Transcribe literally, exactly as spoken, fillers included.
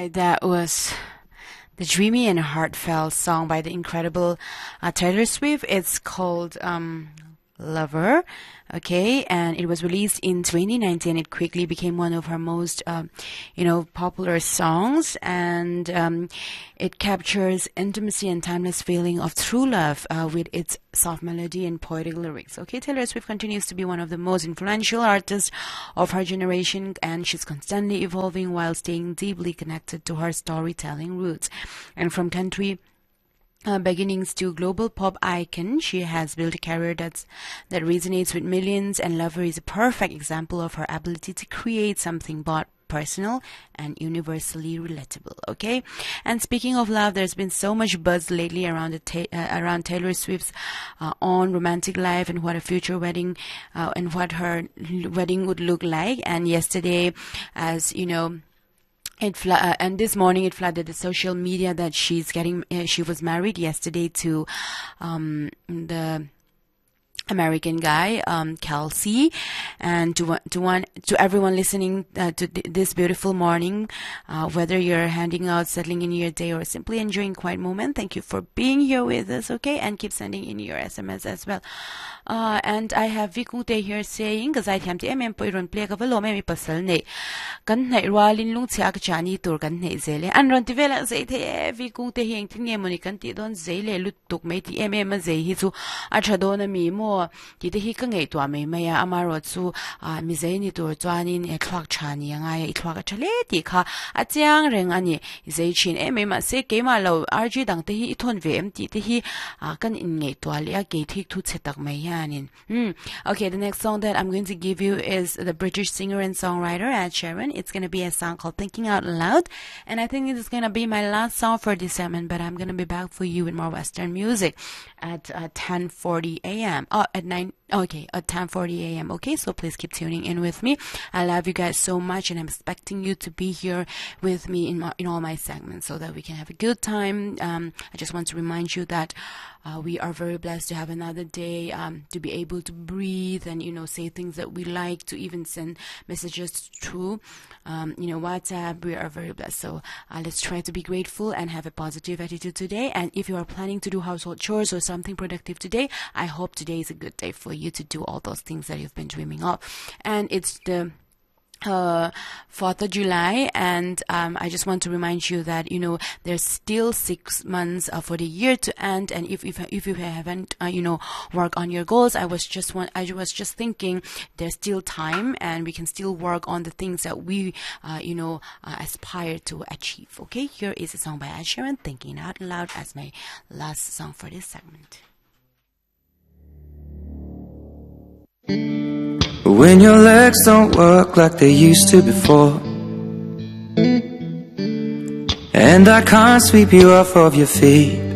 Right, that was the dreamy and heartfelt song by the incredible uh, Taylor Swift. It's called um, Lover, okay, and it was released in twenty nineteen. It quickly became one of her most, um, you know, popular songs, and um, it captures intimacy and timeless feeling of true love uh, with its soft melody and poetic lyrics. Okay, Taylor Swift continues to be one of the most influential artists of her generation, and she's constantly evolving while staying deeply connected to her storytelling roots. And from country Uh, beginnings to global pop icon, she has built a career that's that resonates with millions, and Lover is a perfect example of her ability to create something both personal and universally relatable. Okay, and speaking of love, there's been so much buzz lately around the ta- uh, around Taylor Swift's uh, own romantic life and what a future wedding uh, and what her wedding would look like. And yesterday, as you know, It fl- uh, and this morning it flooded the social media that she's getting. Uh, she was married yesterday to um, the American guy, um, Kelsey, and to to one to everyone listening uh, to th- this beautiful morning, uh, whether you're handing out, settling in your day, or simply enjoying a quiet moment, thank you for being here with us, okay? And keep sending in your S M S as well. Uh, and I have Vikute here saying, "Because I am the M M Poiron play ka valo me pasal ne, kan na irwalin lung tiak chani tur kan ne zele. An ron ti vela zay the Vikute hing tinge moni kan ti don zele lutuk me ti M M zay hisu achadona mi mo." Ti te hi ka ngai tua mai maya amaro chu a mi zai ni tur chuanin e thlak thani anga e thlak a thale ti kha a chiang reng ani zai chin em em se ke ma lo R G dang te hi i thon ve em ti te hi a kan in ngai tua le a ke thik thu chetak mai yanin. Hmm. Okay, the next song that I'm going to give you is the British singer and songwriter Ed Sheeran. It's going to be a song called Thinking Out Loud, and I think this is going to be my last song for this segment, but I'm going to be back for you with more Western music at uh, ten forty a.m. Oh, at nine, okay, at ten forty a.m. Okay, so please keep tuning in with me. I love you guys so much, and I'm expecting you to be here with me in my, in all my segments so that we can have a good time. Um, I just want to remind you that uh, we are very blessed to have another day, um, to be able to breathe and, you know, say things that we like, to even send messages through, um, you know, WhatsApp. We are very blessed. So uh, let's try to be grateful and have a positive attitude today. And if you are planning to do household chores or something productive today, I hope today is a good day for you to do all those things that you've been dreaming of. And it's the uh fourth of July, and um I just want to remind you that, you know, there's still six months uh, for the year to end, and if if, if you haven't uh, you know, worked on your goals, I was just one I was just thinking there's still time, and we can still work on the things that we uh, you know uh, aspire to achieve. Okay, here is a song by Ed Sheeran, Thinking Out Loud, as my last song for this segment. When your legs don't work like they used to before, and I can't sweep you off of your feet,